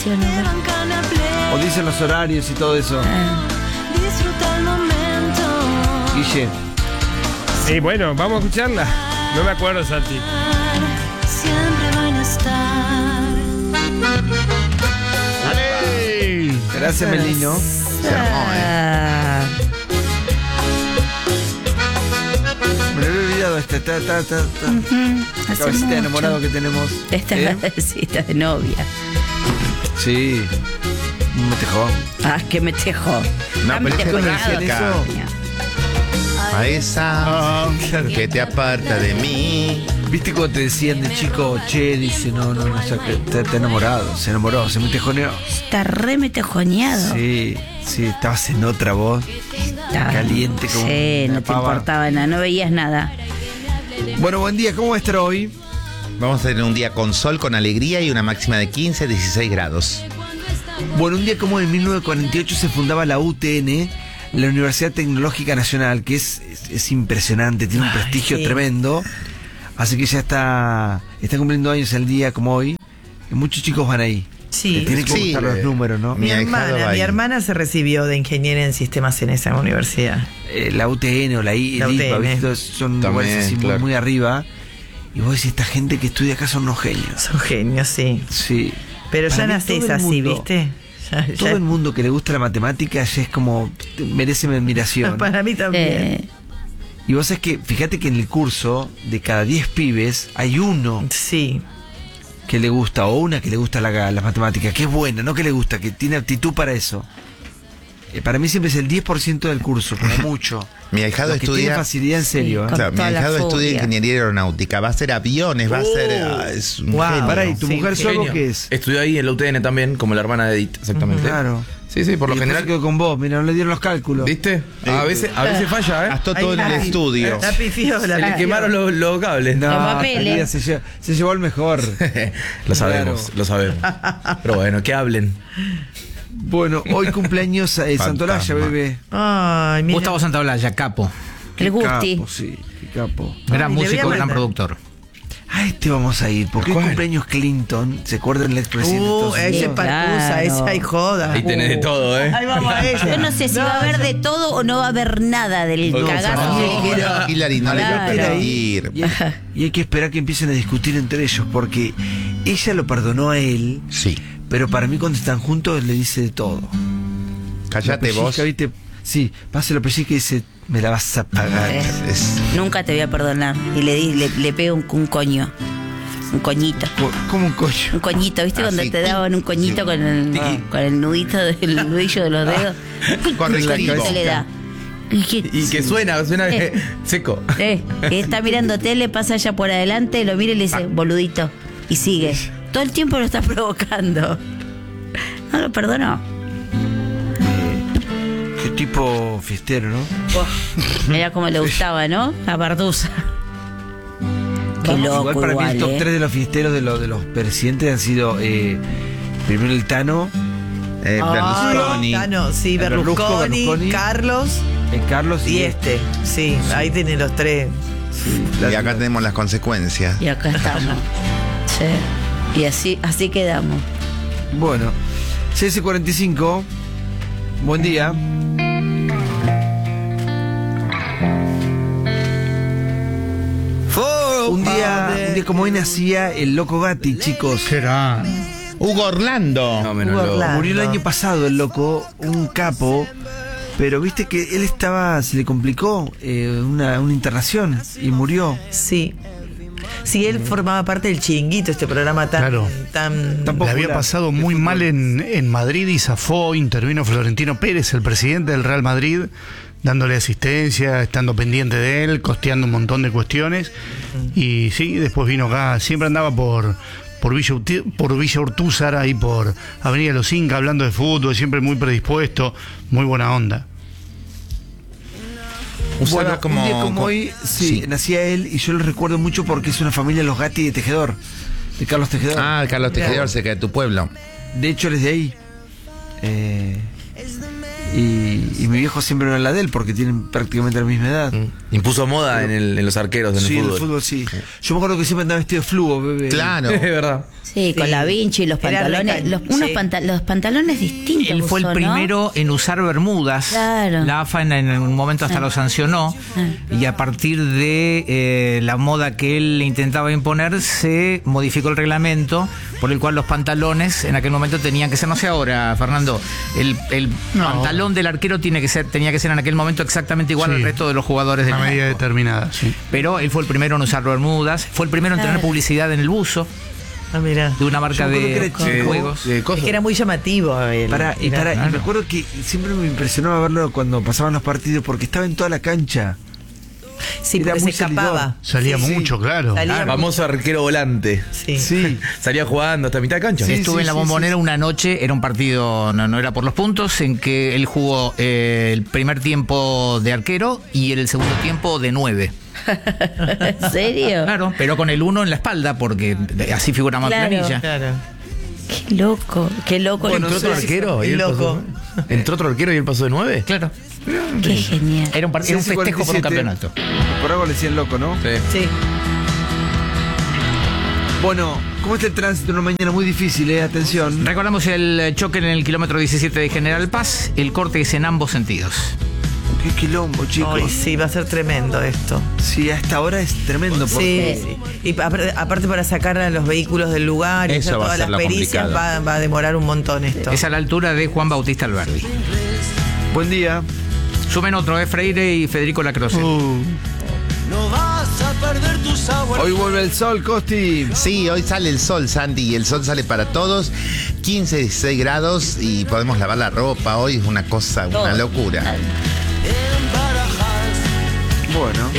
O dicen los horarios y todo eso. Disfruta el momento. Guille. Y bueno, vamos a escucharla. No me acuerdo, Santi. Siempre van a estar. ¡Ey! Gracias, Melino. Se armó, Me lo había olvidado esta cabecita de enamorado que tenemos. Esta cabecita de novia. Sí. Un metejón. Ah, que me tejo. No, pero me es que no tejo. decían eso. A esa que te aparta de mí. ¿Viste cuando te decían de chico, che, dice, no, o sea, que está enamorado, se enamoró, se metejoneó? Está re metejoneado. Sí, estabas en otra voz, Estaba- caliente como Sí, una no te pava. importaba nada, no veías nada. Bueno, buen día, ¿cómo va a estar hoy? Vamos a tener un día con sol, con alegría y una máxima de 15 a 16 grados. Bueno, un día como en 1948 se fundaba la UTN, la Universidad Tecnológica Nacional, que es impresionante, tiene un prestigio tremendo. Así que ya está cumpliendo años el día como hoy. Y muchos chicos van ahí. Sí. Te tienen que Sí. gustar los números, ¿no? Mi ahijado va ahí. Mi hermana se recibió de ingeniera en sistemas en esa universidad. La UTN o la IPA, UTN. ¿viste? Son También, lugares así claro. muy arriba. Y vos decís, esta gente que estudia acá son unos genios. Son genios, sí. Sí. Pero Para ya mí nacés todo el así, mundo- ¿viste? Todo el mundo que le gusta la matemática ya es como, merece mi admiración. Para mí también. Y vos sabés que, fíjate que en el curso, de cada 10 pibes, hay uno Sí. que le gusta, o una que le gusta la matemática, que es buena, no que le gusta, que tiene aptitud para eso. Para mí siempre es el 10% del curso, como mucho. Mi ahijado Los que tienen estudia. facilidad en serio. con ¿eh? Claro, mi toda la ahijado estudia furia. ingeniería aeronáutica. Va a hacer aviones, va a ser. Es un Wow. genio. Pará, ¿y tu Sí, mujer sí. solo qué es? Estudió ahí en la UTN también, como la hermana de Edith, exactamente. Claro. Sí, por lo Y después general. se quedó con vos, mira, no le dieron los cálculos. ¿Viste? A veces falla, ¿eh? Gastó todo en el Ay, estudio. La pifió, la Se le pifió. quemaron los cables. No, Los papeles. querida, se llevó el mejor. Lo sabemos, Claro. lo sabemos. Pero bueno, que hablen. Bueno, hoy cumpleaños Santolaya, Fantasma. bebé. Ay, mira. Gustavo Santaolalla, capo. Qué El Gusti. capo, sí, qué capo. Gran Ay, le voy a músico, gran mandar. productor. A este vamos a ir, porque hoy ¿Cuál? cumpleaños Clinton, ¿se acuerdan del expresidente de Estados Ese Unidos? pacusa, Claro. esa hay joda. Ahí tenés de todo, ¿eh? Ahí vamos a ella. Yo no sé si va a haber de todo o no va a haber nada del cagazo. No, que le- Hillary no le Claro. quiero permitir. Y hay que esperar que empiecen a discutir entre ellos, porque ella lo perdonó a él, Sí. pero para mí cuando están juntos le dice de todo. Cállate Lo vos. pellizca, ¿viste? Sí, pasa lo pellizca y dice, me la vas a pagar. Nunca te voy a perdonar. Y le pego un coño. Un coñito. Como un coño. Un coñito, ¿viste? Así, Cuando te daban un coñito con el nudito del nudillo de los dedos. Correctivo. Un coñito le da. Y Que suena seco. que está mirando tele, pasa ella por adelante, lo mira y le dice, boludito. Y sigue. Todo el tiempo lo está provocando. No lo perdonó. Qué tipo fiestero, ¿no? Mira cómo le gustaba, ¿no? La partusa. Qué loco, Igual para mí el top ¿eh? 3 de los fiesteros de los presidentes han sido primero el Tano, Berlusconi. No, sí, Berlusconi, Carlos Carlos y este. Sí, ahí tienen los tres. Y acá tenemos las consecuencias. Y acá estamos. Sí. Y así quedamos. Bueno, CS45, buen día. Un día como hoy nacía el Loco Gatti, chicos. Será. Hugo Orlando. No, menos Hugo loco. Orlando. Murió el año pasado el Loco, un capo. Pero viste que él se le complicó una internación y murió. Sí. Sí, él formaba parte del Chiringuito, este programa tan... Claro. tan Tampoco- Le había popular. pasado muy mal en Madrid y zafó, intervino Florentino Pérez, el presidente del Real Madrid, dándole asistencia, estando pendiente de él, costeando un montón de cuestiones. Y sí, después vino acá, siempre andaba por Villa Urtúzar, ahí por Avenida Los Incas, hablando de fútbol, siempre muy predispuesto, muy buena onda. Usaba Bueno, un día como hoy, sí, nacía él y yo lo recuerdo mucho porque es una familia de los Gatti de Tejedor, de Carlos Tejedor. Ah, Carlos Tejedor, cerca de tu pueblo. De hecho, él es de ahí. Y mi viejo siempre era la de él porque tienen prácticamente la misma edad. Impuso moda en los arqueros, en Sí, el en fútbol. el fútbol sí. Yo me acuerdo que siempre andaba vestido de flujo, bebé. Claro. Es verdad. Sí, con la Vinci, los Era pantalones, los pantalones distintos. Él fue el usó, ¿no? primero en usar bermudas. Claro. La AFA en un momento hasta lo sancionó. Y a partir de la moda que él intentaba imponer, se modificó el reglamento por el cual los pantalones en aquel momento tenían que ser, no sé ahora, Fernando, el pantalón del arquero tenía que ser en aquel momento exactamente igual Sí. al resto de los jugadores del Una medida equipo. determinada, sí. Pero él fue el primero en usar bermudas, fue el primero en tener publicidad en el buzo Ah, mira. de una marca Yo me acuerdo de que era chico. juegos. Es que era muy llamativo. Él. Y Era- me acuerdo que siempre me impresionaba verlo cuando pasaban los partidos porque estaba en toda la cancha. Sí, era porque muy se escapaba. Salía Sí, sí. mucho, claro. Salía- Famoso arquero volante. Sí. Sí. Salía jugando hasta mitad de cancha. Sí. Estuve en la Bombonera una noche, era un partido, no era por los puntos, en que él jugó el primer tiempo de arquero y el segundo tiempo de 9. ¿En serio? Claro, pero con el 1 en la espalda, porque así figuraba en Claro. planilla. Claro. Qué loco, qué loco. Bueno, ¿Entró otro sí, arquero? y es él loco. pasó- ¿Entró otro arquero y él pasó de 9? Claro. Qué genial. Era un festejo por un campeonato. Por algo le decían loco, ¿no? Sí. Sí. Bueno, ¿cómo está el tránsito? Una mañana muy difícil, Atención. Recordamos el choque en el kilómetro 17 de General Paz, el corte es en ambos sentidos. Qué quilombo, chicos. Ay, sí, va a ser tremendo esto. Sí, a esta hora es tremendo. Sí, sí. Y aparte para sacar a los vehículos del lugar y Eso hacer va a todas ser las lo pericias complicado. va a demorar un montón esto. Es a la altura de Juan Bautista Alberdi. Buen día. Sumen otro, Freire y Federico Lacroce. Hoy vuelve el sol, Costi. Sí, hoy sale el sol, Sandy, y el sol sale para todos. 15, 16 grados y podemos lavar la ropa. Hoy es una cosa, una locura. Bueno.